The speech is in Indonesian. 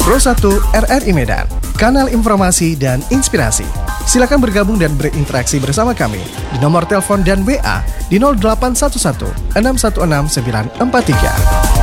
Pro 1 RRI Medan, kanal informasi dan inspirasi. Silakan bergabung dan berinteraksi bersama kami di nomor telepon dan WA di 0811 616 943.